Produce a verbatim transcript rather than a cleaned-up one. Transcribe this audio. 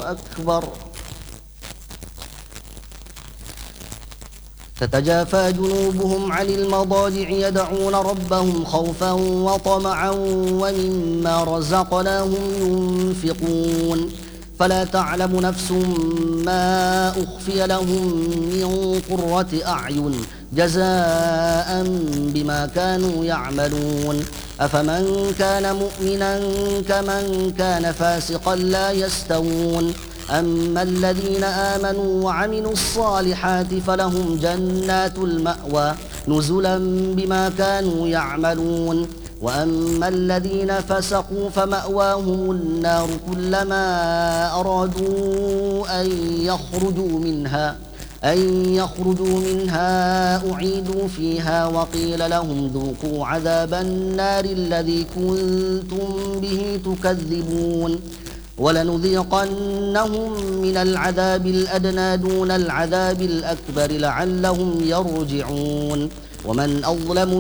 أكبر. تتجافى جنوبهم عن المضاجع يدعون ربهم خوفا وطمعا ومما رزقناهم ينفقون فلا تعلم نفس ما أخفي لهم من قرة أعين جزاء بما كانوا يعملون أفمن كان مؤمنا كمن كان فاسقا لا يستوون أما الذين آمنوا وعملوا الصالحات فلهم جنات المأوى نزلا بما كانوا يعملون وأما الذين فسقوا فمأواهم النار كلما أرادوا أن يخرجوا منها أن يخرجوا منها أعيدوا فيها وقيل لهم ذوقوا عذاب النار الذي كنتم به تكذبون ولنذيقنهم من العذاب الأدنى دون العذاب الأكبر لعلهم يرجعون ومن أظلم